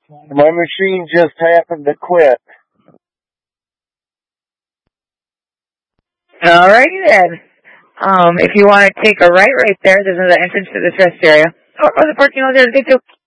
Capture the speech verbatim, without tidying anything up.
My machine just happened to quit. Alrighty then. Um, if you want to take a right right there, there's another entrance to this rest area. Oh, or the parking lot there, they do.